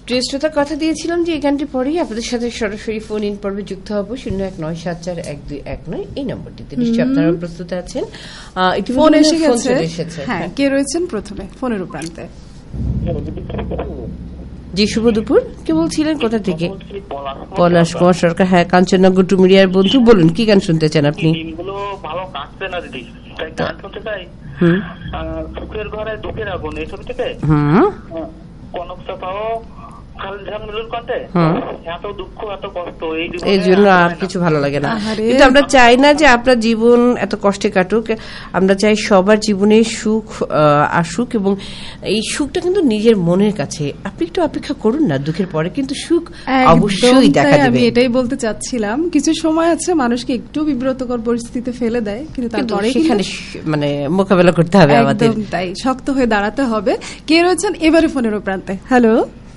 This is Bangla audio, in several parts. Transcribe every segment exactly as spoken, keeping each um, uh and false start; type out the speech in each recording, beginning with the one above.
প্রিয় শ্রোতা, কথা দিয়েছিলাম যে এই গানটি পরেই আপনাদের সাথে সরাসরি ফোন ইন পর্বে যুক্ত হবো শূন্য এক নয় সাত চার এক দুই এক নয় এই নম্বরটিতে। নিশ্চয়ই আপনারা প্রস্তুত আছেন। ফোন এসে গেছে। হ্যাঁ, কে রয়েছেন প্রথমে ফোনের প্রান্তে? জি, শুভ দুপুর। কে বলছিলেন, কোথা থেকে? পলাশ কুমার সরকার। হ্যাঁ, কাঞ্চননগর টুমিরিয়ার বন্ধু, বলুন কি গান শুনতে চান আপনি? ভালো কাটছে না দিদি, তাই গান শুনতে চাই। সুখের ঘরে দুঃখের আগুন এই ছবি থেকে কনকটা পাও এই জন্য আর কিছু ভালো লাগে না। কিন্তু আমরা চাই না যে আপনার জীবন এত কষ্টে কাটুক, আমরা চাই সবার জীবনে সুখ আসুক, এবং এই সুখটা কিন্তু নিজের মনের কাছে। আপনি একটু অপেক্ষা করুন না, দুঃখের পরে কিন্তু সুখ অবশ্যই দেখা দেবে। আমি এটাই বলতে চাচ্ছিলাম, কিছু সময় আছে মানুষকে একটু বিব্রতকর পরিস্থিতিতে ফেলে দেয়, কিন্তু তারপরে সেখানে মানে মোকাবেলা করতে হবে আমাদের। তাই শক্ত হয়ে দাঁড়াতে হবে। কে রয়েছেন এবারে ফোনের প্রান্তে? হ্যালো,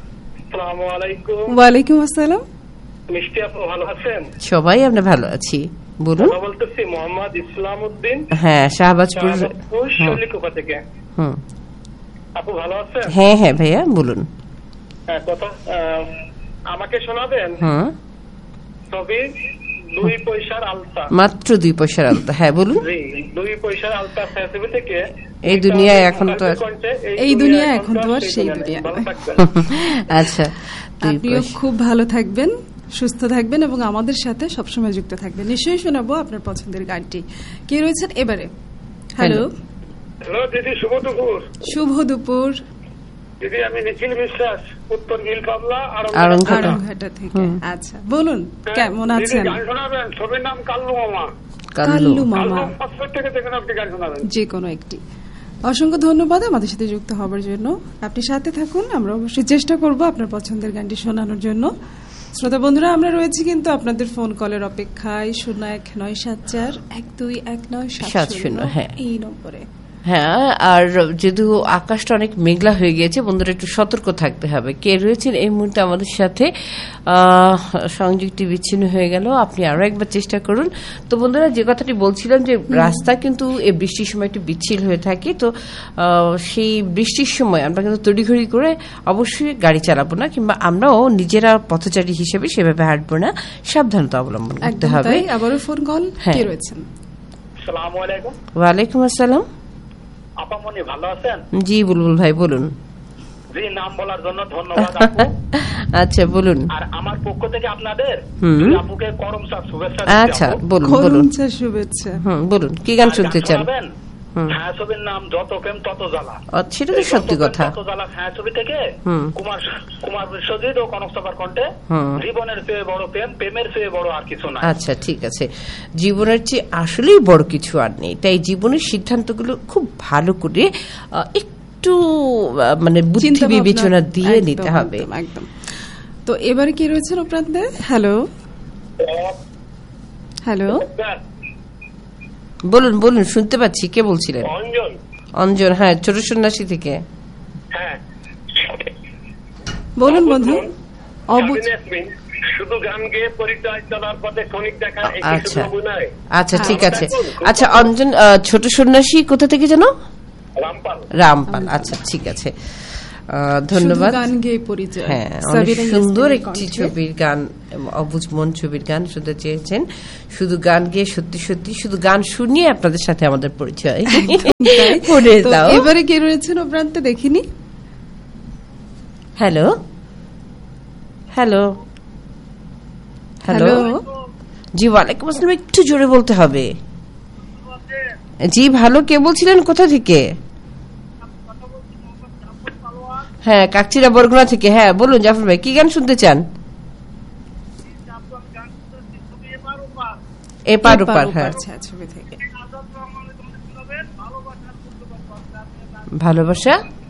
ওয়ালাইকুম আসসালাম। মিষ্টি আপু, ভালো আছেন? সবাই আমরা ভালো আছি, বলুন। বলতেছি মোহাম্মদ ইসলাম উদ্দিন। হ্যাঁ, শাহবাজপুর শৈলিকুপা থেকে। হুম, আপু ভালো আছেন? হ্যাঁ হ্যাঁ ভাইয়া, বলুন। হ্যাঁ, কথা আমাকে শোনাবেন? হুম, ছবি দুই পয়সার আলতা। মাত্র দুই পয়সার আলতা। হ্যাঁ, বলুন। দুই পয়সার আলতা ছবি থেকে এই দুনিয়ায় এখন তো এই দুনিয়া এখন তো আর সেই দুনিয়া। আচ্ছা, আপনিও খুব ভালো থাকবেন, সুস্থ থাকবেন এবং আমাদের সাথে সবসময় যুক্ত থাকবেন। নিশ্চয়ই শোনাবো আপনার পছন্দের গানটি। কে রয়েছেন এবারে? হ্যালো। হ্যালো দিদি, শুভ দুপুর। শুভ দুপুর দিদি, আমি নিখিল বিশ্বাস, উত্তর নীল পাবলা আড়ংঘাটা থেকে। আচ্ছা, বলুন কেমন আছেন? গান শোনাবেন? ছবির নাম কাল্লু মামা। কাল্লু মামা, যে কোনো একটি। অসংখ্য ধন্যবাদ আমাদের সাথে যুক্ত হবার জন্য। আপনি সাথে থাকুন, আমরা অবশ্যই চেষ্টা করব আপনার পছন্দের গানটি শোনানোর জন্য। শ্রোতা বন্ধুরা, আমরা রয়েছি কিন্তু আপনাদের ফোন কলের অপেক্ষায় শূন্য এক নয় সাত চার এক দুই এক নয় সাত শূন্য এই নম্বরে। হ্যাঁ, আর যেহেতু আকাশটা অনেক মেঘলা হয়ে গিয়েছে, বন্ধুরা একটু সতর্ক থাকতে হবে। কে রয়েছেন এই মুহূর্তে আমাদের সাথে? সংযোগটি বিচ্ছিন্ন হয়ে গেল, আপনি আরো একবার চেষ্টা করুন। তো বন্ধুরা, যে কথাটি বলছিলাম যে রাস্তা কিন্তু এই বৃষ্টির সময় একটু বিচ্ছিল হয়ে থাকে, তো সেই বৃষ্টির সময় আমরা কিন্তু তড়িঘড়ি করে অবশ্যই গাড়ি চালাবো না, কিংবা আমরাও নিজেরা পথচারী হিসেবে সেভাবে হাঁটবো না, সাবধানতা অবলম্বন করতে হবে। আবারও ফোন কল। কে রয়েছেন? আসসালামু আলাইকুম। ওয়ালাইকুম আসসালাম। আপামনি ভালো আছেন? জি, বুলবুল ভাই বলুন। জি, নাম বলার জন্য ধন্যবাদ আপু। আচ্ছা, বলুন। আর আমার পক্ষ থেকে আপনাদের আপুকে করম চা শুভেচ্ছা। আচ্ছা, বলুন বলুন। করম চা শুভেচ্ছা। হুম, বলুন কি গান শুনতে চান? হ্যাঁ, ছবির নাম যত প্রেম তত জ্বালা। সেটা তো সত্যি কথা। তত জ্বালা হ্যাঁ ছবি থেকে কুমার কুমার বিশ্বজিৎ ও কনক সবার কণ্ঠে জীবনের চেয়ে বড় প্রেম, প্রেমের চেয়ে বড় আর কিছু না। আচ্ছা, ঠিক আছে। জীবনের চেয়ে আসলেই বড় কিছু আর নেই, তাই জীবনের সিদ্ধান্তগুলো খুব ভালো করে একটু মানে বুদ্ধি বিবেচনা দিয়ে নিতে হবে। একদম। তো এবারে কি রয়েছেন প্রান্তে? হ্যালো হ্যালো, বলুন বলুন, শুনতে পাচ্ছি। কে বলছিলেন? অঞ্জন। অঞ্জন, হ্যাঁ, ছোট সন্ন্যাসী থেকে। হ্যাঁ, বলুন বন্ধু। শুধু গান গেয়ে পরিচয় চলার পথে ক্ষণিক দেখা। আচ্ছা আচ্ছা, ঠিক আছে। আচ্ছা অঞ্জন, ছোট সন্ন্যাসী কোথা থেকে যেন? রামপাল। রামপাল, আচ্ছা ঠিক আছে, ধন্যবাদ। হ্যাঁ, অনেক সুন্দর একটি ছবির গান, অবুঝ মন ছবির গান শুনতে চেয়েছেন। শুধু গান গিয়ে সত্যি সত্যি শুধু গান শুনিয়ে আপনাদের সাথে আমাদের পরিচয় করে দাও। এবারে কে রয়েছেন ও প্রান্তে দেখিনি? হ্যালো হ্যালো হ্যালো, জি ওয়ালাইকুম আসসালাম। একটু জোরে বলতে হবে। জি ভালো, কে বলছিলেন, কোথা থেকে? হ্যাঁ, কাকচিরা বরগুনা থেকে। হ্যাঁ বলুন জাফর ভাই, কি গান শুনতে চান? এপার ওপার। হ্যাঁ, ভালোবাসা